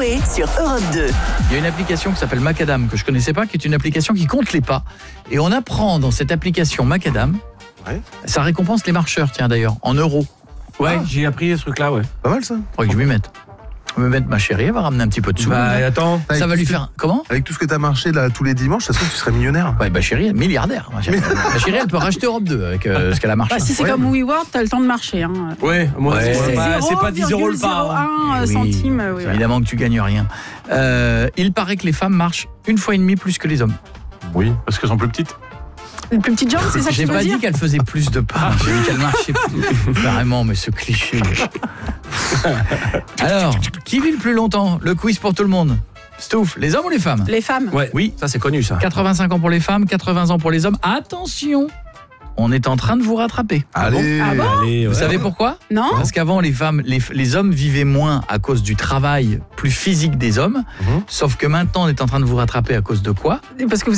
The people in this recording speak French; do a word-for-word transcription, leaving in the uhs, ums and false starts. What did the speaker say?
Coé sur Europe deux. Il y a une application qui s'appelle Macadam, que je connaissais pas, qui est une application qui compte les pas. Et on apprend dans cette application Macadam, ouais. ça récompense les marcheurs, tiens d'ailleurs, en euros. Ouais, Ah. j'ai appris ce truc-là, ouais. Pas mal ça. Faudrait que je m'y mette. Je vais me mettre ma chérie, elle va ramener un petit peu de sous. Bah attends. ça va Avec lui tout- faire... Comment ? Avec tout ce que t'as marché là tous les dimanches, ça se trouve tu serais millionnaire. Ouais, bah chérie, elle est milliardaire. Ma chérie, ma chérie, elle peut racheter Europe deux avec euh, ce qu'elle a marché. Bah, si c'est Ouais. comme WeWorld, t'as le temps de marcher. Hein. Ouais, moi Ouais. c'est C'est pas, c'est pas dix euros le pas. hein. zéro virgule zéro un Eh oui, centime. Oui, voilà. évidemment que tu gagnes rien. Euh, il paraît que les femmes marchent une fois et demie plus que les hommes. Oui, parce qu'elles sont plus petites. Une plus petite jambe, c'est ça que J'ai tu veux pas dire dit qu'elle faisait plus de pas, j'ai dit qu'elle marchait plus. Carrément, mais ce cliché. Alors, qui vit le plus longtemps ? Le quiz pour tout le monde. Stouff, les hommes ou les femmes ? Les femmes. Ouais, Oui. ça c'est connu ça. quatre-vingt-cinq ans pour les femmes, quatre-vingts ans pour les hommes. Attention, on est en train de vous rattraper. Allez. Ah bon Allez, Vous ouais. savez pourquoi ? Non Parce qu'avant, les femmes, les, les hommes vivaient moins à cause du travail plus physique des hommes. Mhm. Sauf que maintenant, on est en train de vous rattraper à cause de quoi ? Parce que vous